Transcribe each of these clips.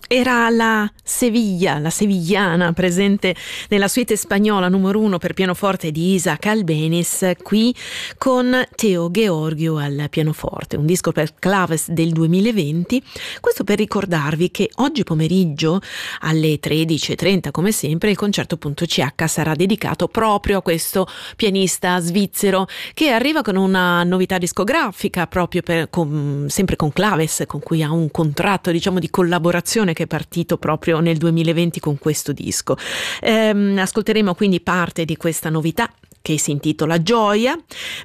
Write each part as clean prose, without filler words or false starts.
Era la Sevilla, la sevigliana, presente nella suite spagnola numero 1 per pianoforte di Isaac Albéniz, qui con Teo Georgiou al pianoforte, un disco per claves del 2020. Questo per ricordarvi che oggi pomeriggio alle 13:30, come sempre, il concerto.ch sarà dedicato proprio a questo pianista svizzero che arriva con una novità discografica proprio sempre con Claves, con cui ha un contratto, diciamo, di collaborazione che è partito proprio nel 2020 con questo disco. Ascolteremo quindi parte di questa novità che si intitola Gioia,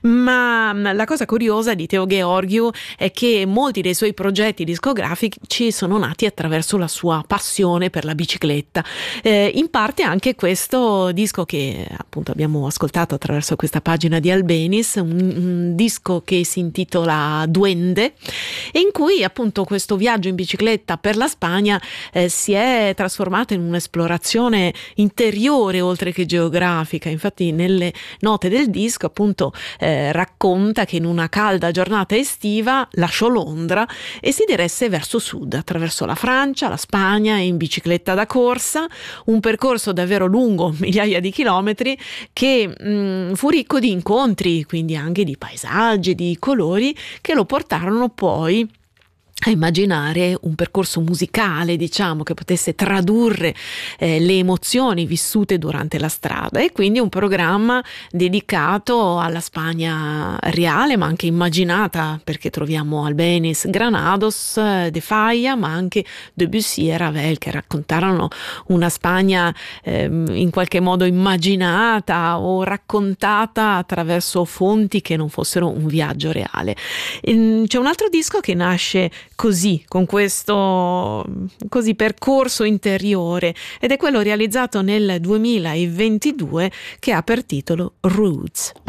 ma la cosa curiosa di Teo Georgiou è che molti dei suoi progetti discografici sono nati attraverso la sua passione per la bicicletta. In parte anche questo disco che appunto abbiamo ascoltato attraverso questa pagina di Albéniz, un disco che si intitola Duende, e in cui appunto questo viaggio in bicicletta per la Spagna si è trasformato in un'esplorazione interiore oltre che geografica. Infatti nelle note del disco appunto racconta che in una calda giornata estiva lasciò Londra e si diresse verso sud attraverso la Francia, la Spagna in bicicletta da corsa, un percorso davvero lungo, migliaia di chilometri, che fu ricco di incontri, quindi anche di paesaggi, di colori che lo portarono poi a immaginare un percorso musicale, diciamo, che potesse tradurre le emozioni vissute durante la strada, e quindi un programma dedicato alla Spagna reale ma anche immaginata, perché troviamo Albéniz, Granados, De Falla, ma anche Debussy e Ravel, che raccontarono una Spagna in qualche modo immaginata o raccontata attraverso fonti che non fossero un viaggio reale. C'è un altro disco che nasce così, con questo percorso interiore, ed è quello realizzato nel 2022 che ha per titolo Roots.